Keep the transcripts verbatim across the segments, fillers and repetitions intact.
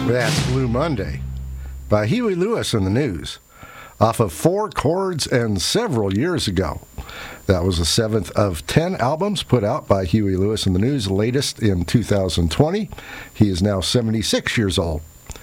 That's Blue Monday by Huey Lewis and the News, off of Four Chords and several years ago. That was the seventh of ten albums put out by Huey Lewis and the News, latest in two thousand twenty. He is now seventy-six years old.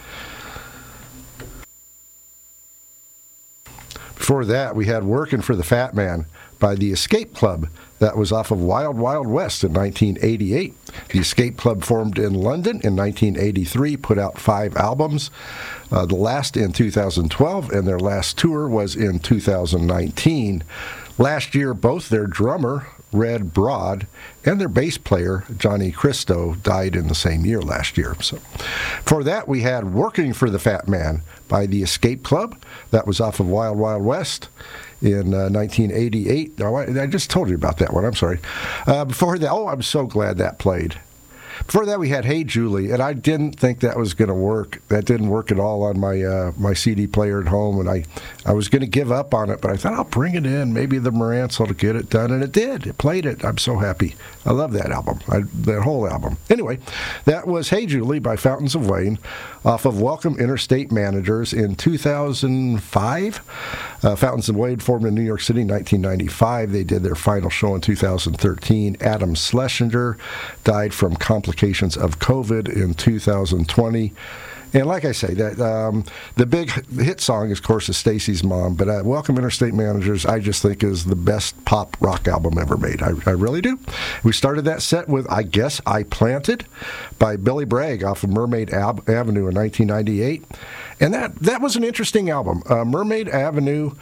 Before that, we had Working for the Fat Man by the Escape Club. That was off of Wild Wild West in nineteen eighty-eight. The Escape Club formed in London in nineteen eighty-three, put out five albums, uh, the last in two thousand twelve, and their last tour was in two thousand nineteen. Last year, both their drummer, Red Broad, and their bass player, Johnny Cristo, died in the same year last year. So, for that, we had Working for the Fat Man by the Escape Club. That was off of Wild Wild West in uh, nineteen eighty-eight. Oh, I, I just told you about that one. I'm sorry. Uh, before that, oh, I'm so glad that played. Before that, we had Hey Julie, and I didn't think that was going to work. That didn't work at all on my uh, my C D player at home, and I, I was going to give up on it, but I thought I'll bring it in. Maybe the Marantz will get it done, and it did. It played it. I'm so happy. I love that album, I, that whole album. Anyway, that was Hey Julie by Fountains of Wayne, off of Welcome Interstate Managers in two thousand five. Uh, Fountains of Wayne formed in New York City in nineteen ninety-five. They did their final show in two thousand thirteen. Adam Schlesinger died from complications of COVID in two thousand twenty. And like I say, that um, the big hit song, of course, is Stacy's Mom, but uh, Welcome Interstate Managers, I just think, is the best pop rock album ever made. I, I really do. We started that set with I Guess I Planted by Billy Bragg off of Mermaid Ab- Avenue in nineteen ninety-eight. And that, that was an interesting album. Uh, Mermaid Avenue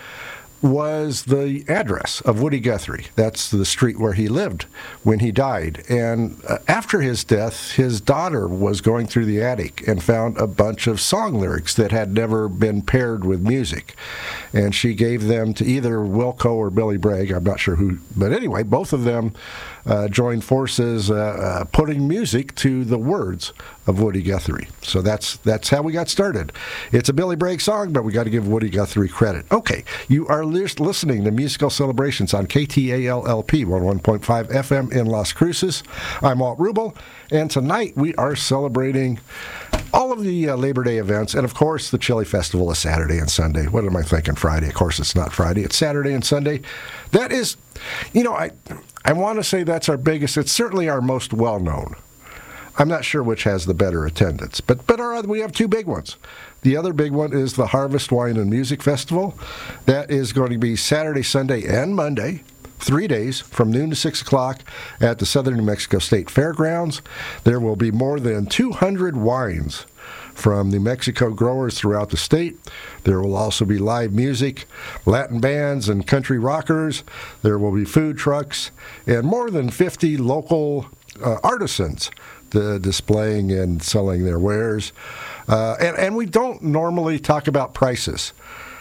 was the address of Woody Guthrie. That's the street where he lived when he died. And uh, after his death, his daughter was going through the attic and found a bunch of song lyrics that had never been paired with music. And she gave them to either Wilco or Billy Bragg. I'm not sure who. But anyway, both of them uh, joined forces uh, uh, putting music to the words of Woody Guthrie. So that's that's how we got started. It's a Billy Bragg song, but we got to give Woody Guthrie credit. Okay, you are listening to Musical Celebrations on K T A L L P one oh one point five F M in Las Cruces. I'm Walt Rubel, and tonight we are celebrating all of the uh, Labor Day events, and of course the Chili Festival is Saturday and Sunday. What am I thinking, Friday? Of course it's not Friday, it's Saturday and Sunday. That is, you know, I, I want to say that's our biggest, it's certainly our most well-known. I'm not sure which has the better attendance, but but our, we have two big ones. The other big one is the Harvest Wine and Music Festival. That is going to be Saturday, Sunday, and Monday, three days from noon to six o'clock at the Southern New Mexico State Fairgrounds. There will be more than two hundred wines from New Mexico growers throughout the state. There will also be live music, Latin bands, and country rockers. There will be food trucks and more than fifty local uh, artisans The displaying and selling their wares. Uh, and, and we don't normally talk about prices.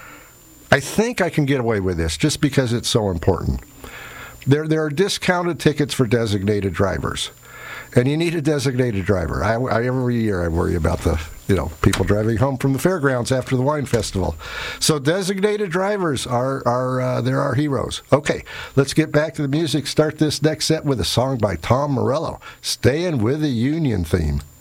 I think I can get away with this just because it's so important. There, there are discounted tickets for designated drivers. And you need a designated driver. I, I, every year I worry about the, you know, people driving home from the fairgrounds after the wine festival. So designated drivers are, are uh, they're our heroes. Okay, let's get back to the music. Start this next set with a song by Tom Morello, Staying with the Union Theme.